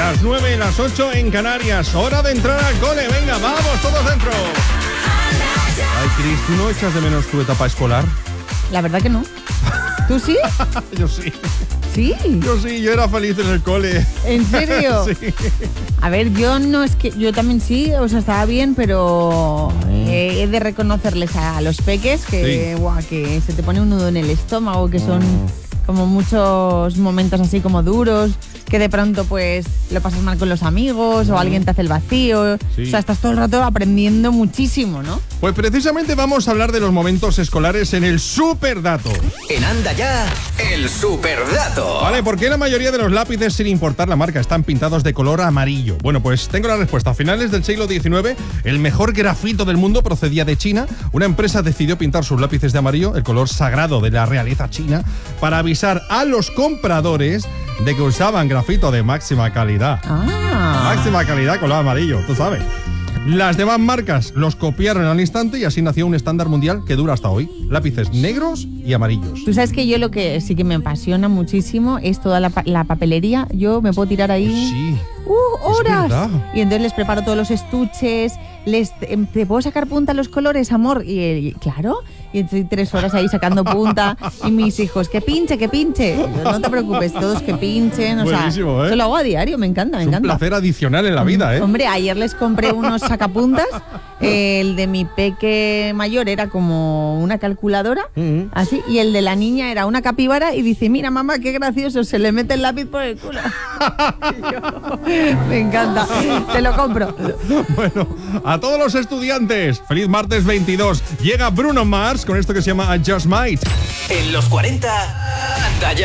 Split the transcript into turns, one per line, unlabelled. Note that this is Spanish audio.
Las 9, las 8 en Canarias. Hora de entrar al cole. Venga, vamos, todos dentro. Ay, Cris, ¿tú no echas de menos tu etapa escolar?
La verdad que no. ¿Tú sí?
Yo sí.
¿Sí?
Yo era feliz en el cole.
¿En serio?
Sí.
A ver, yo no es que... Yo también sí, o sea, estaba bien, pero he de reconocerles a los peques que,
Sí.
guau, que se te pone un nudo en el estómago, que son como muchos momentos así como duros, que de pronto pues lo pasas mal con los amigos o alguien te hace el vacío.
Sí.
O sea, estás todo el rato aprendiendo muchísimo, ¿no?
Pues precisamente vamos a hablar de los momentos escolares en el Superdato.
En Anda Ya, el Superdato.
Vale, ¿por qué la mayoría de los lápices, sin importar la marca, están pintados de color amarillo? Bueno, pues tengo la respuesta. A finales del siglo XIX, el mejor grafito del mundo procedía de China. Una empresa decidió pintar sus lápices de amarillo, el color sagrado de la realeza china, para avisar a los compradores de que usaban grafito de máxima calidad. Máxima calidad, color amarillo, tú sabes. Las demás marcas los copiaron al instante y así nació un estándar mundial que dura hasta hoy. Lápices negros y amarillos.
Tú sabes que yo lo que sí que me apasiona muchísimo es toda la papelería. Yo me puedo tirar ahí
Sí.
horas.
verdad.
Y entonces les preparo todos los estuches. ¿Te puedo sacar punta a los colores, amor? Y claro. Y estoy 3 horas ahí sacando punta. Y mis hijos, que pinche, que pinche. Yo, no te preocupes, todos que pinchen. O
Buenísimo,
sea,
¿eh?
eso lo hago a diario, me encanta, me
Es un
encanta.
placer adicional en la vida, ¿eh?
Hombre, ayer les compré unos sacapuntas. El de mi peque mayor era como una calculadora, así, y el de la niña era una capibara y dice, mira mamá, qué gracioso, se le mete el lápiz por el culo. Y yo, me encanta, te lo compro.
Bueno, a todos los estudiantes, feliz martes 22. Llega Bruno Mars con esto que se llama I Just Might.
En los 40, Anda Ya.